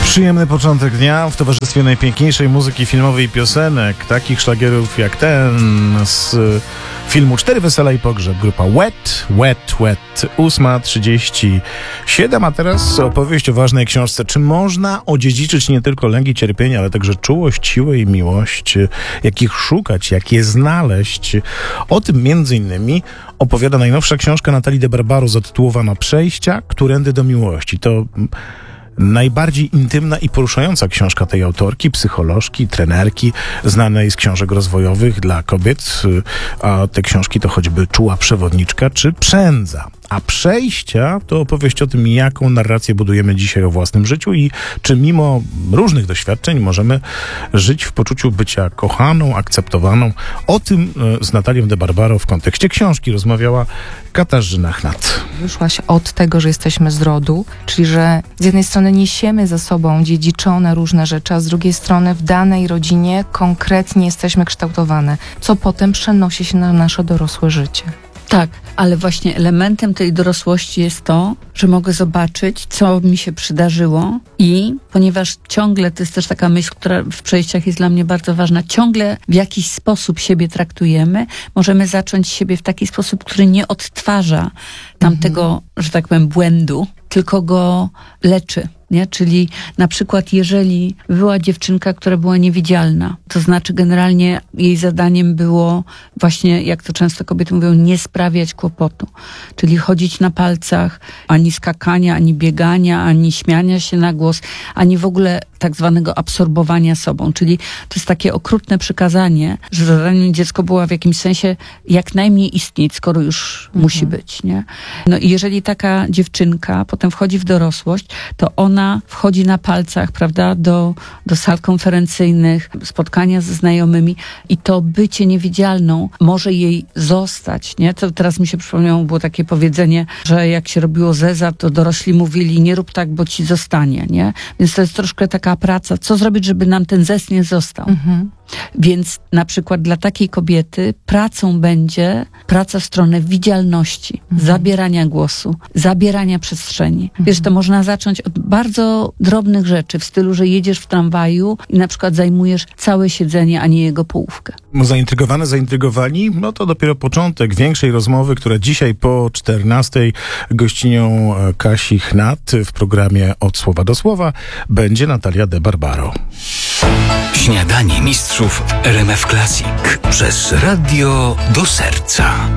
Przyjemny początek dnia w towarzystwie najpiękniejszej muzyki filmowej i piosenek, takich szlagierów jak ten z filmu 4 Wesela i Pogrzeb. Grupa Wet, 8:37, a teraz opowieść o ważnej książce. Czy można odziedziczyć nie tylko lęk i cierpienie, ale także czułość, siłę i miłość? Jak ich szukać, jak je znaleźć? O tym między innymi opowiada najnowsza książka Natalii de Barbaro zatytułowana Przejścia, którędy do miłości. To najbardziej intymna i poruszająca książka tej autorki, psycholożki, trenerki, znanej z książek rozwojowych dla kobiet, a te książki to choćby Czuła przewodniczka czy Przędza. A Przejścia to opowieść o tym, jaką narrację budujemy dzisiaj o własnym życiu i czy mimo różnych doświadczeń możemy żyć w poczuciu bycia kochaną, akceptowaną. O tym z Natalią de Barbaro w kontekście książki rozmawiała Katarzyna Chnat. Wyszłaś od tego, że jesteśmy z rodu, czyli że z jednej strony niesiemy za sobą dziedziczone różne rzeczy, a z drugiej strony w danej rodzinie konkretnie jesteśmy kształtowane, co potem przenosi się na nasze dorosłe życie. Tak, ale właśnie elementem tej dorosłości jest to, że mogę zobaczyć, co mi się przydarzyło i ponieważ ciągle, to jest też taka myśl, która w przejściach jest dla mnie bardzo ważna, ciągle w jakiś sposób siebie traktujemy, możemy zacząć siebie w taki sposób, który nie odtwarza tamtego, że tak powiem, błędu, tylko go leczy. Nie? Czyli na przykład jeżeli była dziewczynka, która była niewidzialna, to znaczy generalnie jej zadaniem było właśnie, jak to często kobiety mówią, nie sprawiać kłopotu. Czyli chodzić na palcach, ani skakania, ani biegania, ani śmiania się na głos, ani w ogóle tak zwanego absorbowania sobą. Czyli to jest takie okrutne przykazanie, że zadaniem dziecko było w jakimś sensie jak najmniej istnieć, skoro już musi być. Nie? No i jeżeli taka dziewczynka potem wchodzi w dorosłość, to ona wchodzi na palcach, prawda, do sal konferencyjnych, spotkania ze znajomymi i to bycie niewidzialną może jej zostać, nie? To teraz mi się przypomniało, było takie powiedzenie, że jak się robiło zeza, to dorośli mówili, nie rób tak, bo ci zostanie, nie? Więc to jest troszkę taka praca, co zrobić, żeby nam ten zez nie został. Więc na przykład dla takiej kobiety pracą będzie praca w stronę widzialności, zabierania głosu, zabierania przestrzeni. Wiesz, to można zacząć od bardzo drobnych rzeczy, w stylu, że jedziesz w tramwaju i na przykład zajmujesz całe siedzenie, a nie jego połówkę. Zaintrygowane, zaintrygowani? No to dopiero początek większej rozmowy, która dzisiaj po 14:00 gościnią Kasi Chnat w programie Od Słowa do Słowa będzie Natalia de Barbaro. Śniadanie mistrzów RMF Classic przez radio do serca.